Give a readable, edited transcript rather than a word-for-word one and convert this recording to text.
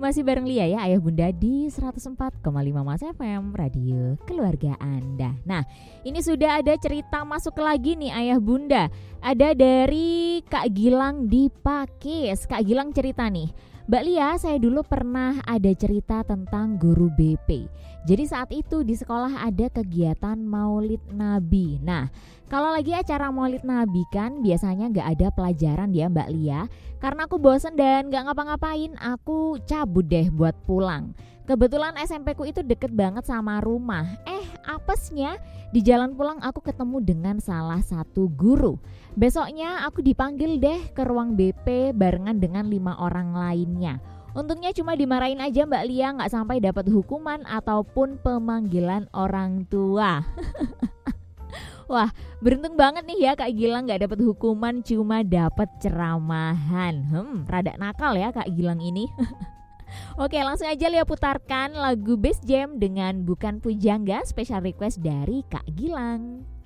masih bareng Lia ya, Ayah Bunda di 104,5 Mas FM, radio keluarga Anda. Nah, ini sudah ada cerita masuk lagi nih Ayah Bunda. Ada dari Kak Gilang di Pakis. Kak Gilang cerita nih, Mbak Lia, saya dulu pernah ada cerita tentang guru BP. Jadi saat itu di sekolah ada kegiatan Maulid Nabi. Nah, kalau lagi acara Maulid Nabi kan biasanya gak ada pelajaran ya Mbak Lia. Karena aku bosen dan gak ngapa-ngapain, aku cabut deh buat pulang. Kebetulan SMP ku itu deket banget sama rumah. Apesnya di jalan pulang aku ketemu dengan salah satu guru. Besoknya aku dipanggil deh ke ruang BP barengan dengan 5 orang lainnya. Untungnya cuma dimarahin aja Mbak Lia, gak sampai dapat hukuman ataupun pemanggilan orang tua. Wah, beruntung banget nih ya Kak Gilang gak dapat hukuman, cuma dapat ceramahan. Rada nakal ya Kak Gilang ini. Oke, langsung aja Lia putarkan lagu Best Jam dengan Bukan Pujangga, special request dari Kak Gilang.